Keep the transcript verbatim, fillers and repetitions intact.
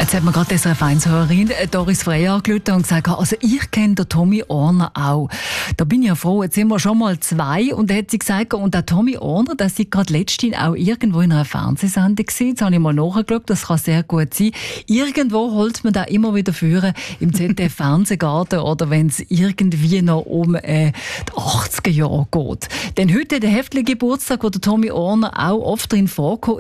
Jetzt hat mir gerade S R F eins Hörerin Doris Frey angerufen und gesagt, also ich kenne den Tommy Orner auch. Da bin ich ja froh, jetzt sind wir schon mal zwei. Und da hat sie gesagt, und der Tommy Orner, der sei gerade letztens auch irgendwo in einer Fernsehsendung gewesen. Jetzt habe ich mal nachgeschaut, das kann sehr gut sein. Irgendwo holt man da immer wieder führen, im Z D F-Fernsehgarten oder wenn es irgendwie noch um äh, die achtziger Jahre geht. Denn heute der heftige Geburtstag, wo der Tommy Orner auch oft drin vorkommt.